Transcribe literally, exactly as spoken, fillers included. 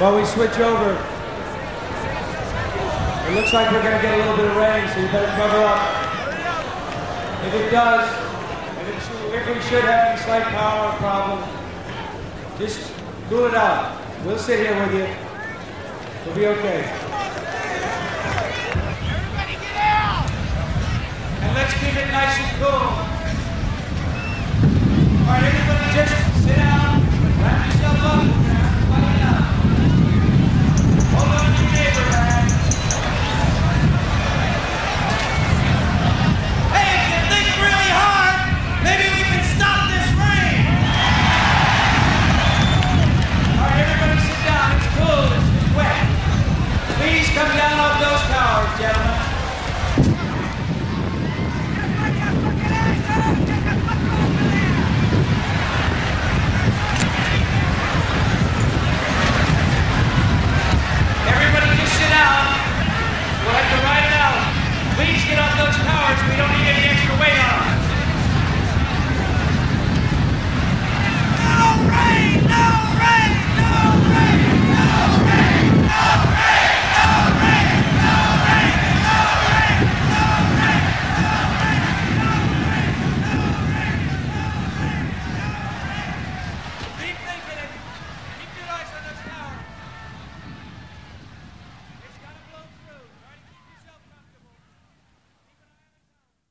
while we switch over. It looks like we're going to get a little bit of rain, so you better cover up. If it does, if, it should, if we should have any slight power problem, just cool it out. We'll sit here with you. We'll be okay. Everybody get out! And let's keep it nice and cool. All right, everybody just